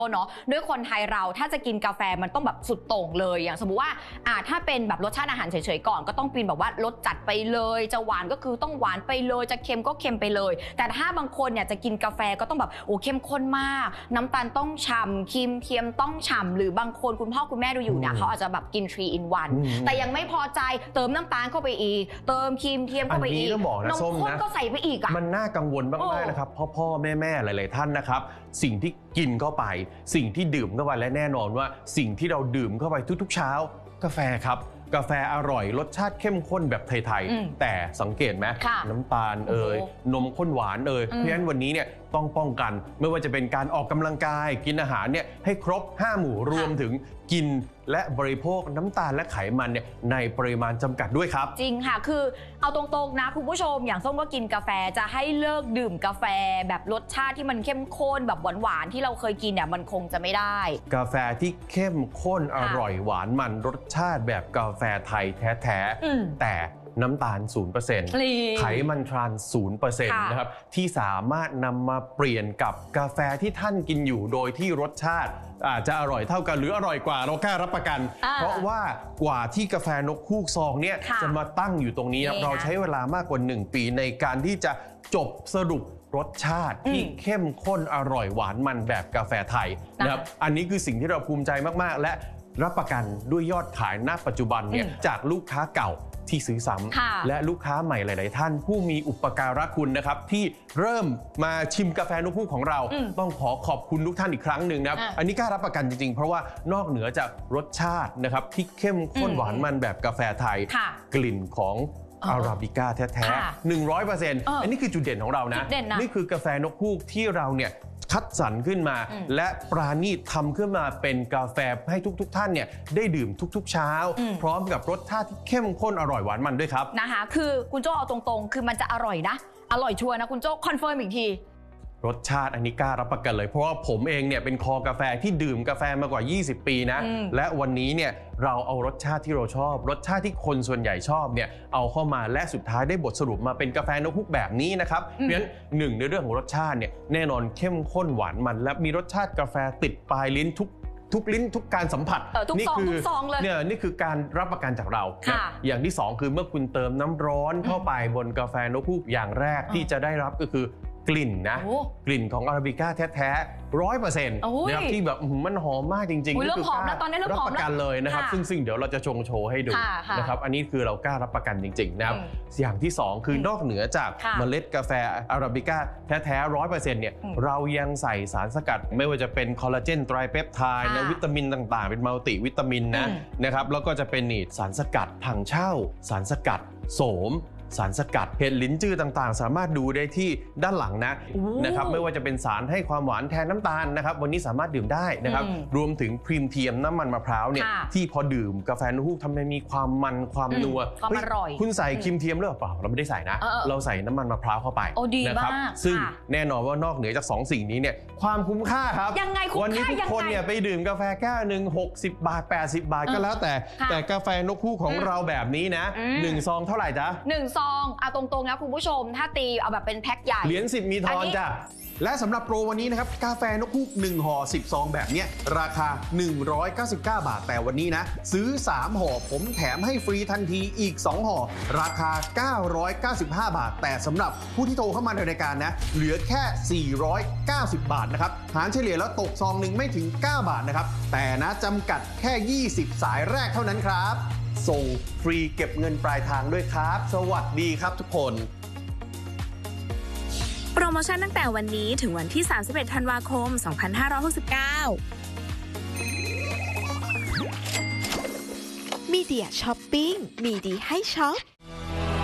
เนาะด้วยคนไทยเราถ้าจะกินกาแฟมันต้องแบบสุดโต่งเลยอย่างสมมุติว่าถ้าเป็นแบบรสชาติอาหารเฉยๆก่อนก็ต้องเป็นแบบว่ารสจัดไปเลยจะหวานก็คือต้องหวานไปเลยจะเค็มก็เค็มไปเลยแต่ถ้าบางคนเนี่ยจะกินกาแฟก็ต้องแบบโอ้เข้มข้นมากน้ำตาลต้องฉ่ำครีมเทียมต้องฉ่ำหรือบางคนคุณพ่อคุณแม่ดูอยู่เนี่ยเขาอาจจะแบบกิน 3 in 1แต่ยังไม่พอใจเติมน้ำตาลเข้าไปอีกเติมครีมเทียมเข้าไปอีกนมข้นก็ใส่ไปอีกมันน่ากังวลมากๆนะครับพ่อแม่หลายๆท่านนะครับสิ่งที่กินเข้าไปสิ่งที่ดื่มเข้าไปและแน่นอนว่าสิ่งที่เราดื่มเข้าไปทุกๆเช้ากาแฟครับกาแฟอร่อยรสชาติเข้มข้นแบบไทยๆแต่สังเกตไหมน้ำตาลนมข้นหวานเพราะฉะนั้นวันนี้เนี่ยต้องป้องกันไม่ว่าจะเป็นการออกกำลังกายกินอาหารเนี่ยให้ครบ5 หมู่รวมถึงกินและบริโภคน้ำตาลและไขมันเนี่ยในปริมาณจำกัดด้วยครับจริงค่ะคือเอาตรงๆนะคุณผู้ชมอย่างส้มก็กินกาแฟจะให้เลิกดื่มกาแฟแบบรสชาติที่มันเข้มข้นแบบหวานๆที่เราเคยกินเนี่ยมันคงจะไม่ได้กาแฟที่เข้มข้นอร่อยหวานมันรสชาติแบบกาแฟไทยแท้ๆแต่น้ำตาล 0% ไขมันทรานส์ 0% นะครับที่สามารถนำมาเปลี่ยนกับกาแฟที่ท่านกินอยู่โดยที่รสชาติอาจจะอร่อยเท่ากันหรืออร่อยกว่าเรากล้ารับประกันเพราะว่ากว่าที่กาแฟนกฮูกซองเนี่ยจะมาตั้งอยู่ตรงนี้เราใช้เวลามากกว่า1 ปีในการที่จะจบสรุปรสชาติที่เข้มข้นอร่อยหวานมันแบบกาแฟไทยนะครับอันนี้คือสิ่งที่เราภูมิใจมากๆและรับประกันด้วยยอดขายณปัจจุบันเนี่ยจากลูกค้าเก่าที่ซื้อซ้ำและลูกค้าใหม่หลายๆท่านผู้มีอุปการะคุณนะครับที่เริ่มมาชิมกาแฟนกฮูกของเราต้องขอบคุณทุกท่านอีกครั้งหนึ่งนะครับอันนี้กล้ารับประกันจริงๆเพราะว่านอกเหนือจากรสชาตินะครับที่เข้มข้นหวานมันแบบกาแฟไทยกลิ่นของอาราบิก้าแท้ๆ 100% อันนี้คือจุดเด่นของเรานะนี่คือกาแฟนกฮูกที่เราเนี่ยคัดสรรขึ้นมาและปราณีตทำขึ้นมาเป็นกาแฟให้ทุกท่านเนี่ยได้ดื่มทุกๆเช้าพร้อมกับรสชาติที่เข้มข้นอร่อยหวานมันด้วยครับนะคะคือคุณโจ้เอาตรงๆคือมันจะอร่อยนะอร่อยชัวร์นะคุณโจ้คอนเฟิร์มอีกทีรสชาติอันนี้กล้ารับประกันเลยเพราะว่าผมเองเนี่ยเป็นคอกาแฟที่ดื่มกาแฟมากว่า20 ปีนะและวันนี้เนี่ยเราเอารสชาติที่เราชอบรสชาติที่คนส่วนใหญ่ชอบเนี่ยเอาเข้ามาและสุดท้ายได้บทสรุปมาเป็นกาแฟนกฮูกแบบนี้นะครับเพราะฉะนั้น1ในเรื่องของรสชาติเนี่ยแน่นอนเข้มข้นหวานมันและมีรสชาติกาแฟติดปลายลิ้นทุกลิ้นทุกการสัมผัสนี่คือนี่คือการรับประกันจากเราอย่างที่2คือเมื่อคุณเติมน้ำร้อนเข้าไปบนกาแฟนกฮูกอย่างแรกที่จะได้รับก็คือกลิ่นนะกลิ่นของอาราบิก้าแท้ๆ 100% นะครับที่แบบมันหอมมากจริงๆเริ่มหอมแล้วตอนนี้เริ่มหอมแล้วรับประกันเลยนะครับซึ่งเดี๋ยวเราจะโชว์ให้ดูนะครับอันนี้คือเรากล้ารับประกันจริงๆนะครับอย่างที่2คือนอกเหนือจากเมล็ดกาแฟอาราบิก้าแท้ๆ 100% เนี่ยเรายังใส่สารสกัดไม่ว่าจะเป็นคอลลาเจนไตรเปปไทด์นะวิตามินต่างๆเป็นมัลติวิตามินนะครับแล้วก็จะเป็นสารสกัดถังเช่าสารสกัดโสมสารสกัดเห็ดลิ้นจือต่างๆสามารถดูได้ที่ด้านหลังนะครับไม่ว่าจะเป็นสารให้ความหวานแทนน้ำตาลนะครับวันนี้สามารถดื่มได้นะครับรวมถึงครีมเทียมน้ำมันมะพร้าวเนี่ยที่พอดื่มกาแฟนกฮูกทำให้มีความมันความนัวความอร่อยคุณใส่ครีมเทียมหรือเปล่าเราไม่ได้ใส่นะเราใส่น้ำมันมะพร้าวเข้าไปนะครับซึ่งแน่นอนว่านอกเหนือจาก2 สิ่งนี้เนี่ยความคุ้มค่าครับวันนี้ทุกคนเนี่ยไปดื่มกาแฟแก้วนึง60 บาท80 บาทก็แล้วแต่กาแฟนกฮูกของเราแบบนี้นะ1 ซองเท่าไหร่จ๊ะ 1 ซองเอาตรงๆนะคุณผู้ชมถ้าตีเอาแบบเป็นแพ็คใหญ่เหรียญ10มีทอนจ้ะและสำหรับโปรวันนี้นะครับกาแฟนกฮูก1 ห่อ10 ซองแบบนี้ราคา199 บาทแต่วันนี้นะซื้อ3 ห่อผมแถมให้ฟรีทันทีอีก2 ห่อราคา995 บาทแต่สำหรับผู้ที่โทรเข้ามาในรายการนะเหลือแค่490 บาทนะครับหารเฉลี่ยแล้วตกซองหนึ่งไม่ถึง9 บาทนะครับแต่นะจำกัดแค่20 สายแรกเท่านั้นครับส่งฟรีเก็บเงินปลายทางด้วยครับสวัสดีครับทุกคนโปรโมชั่นตั้งแต่วันนี้ถึงวันที่31 ธันวาคม 2569 มีเดียช้อปปิ้งมีดีให้ช็อป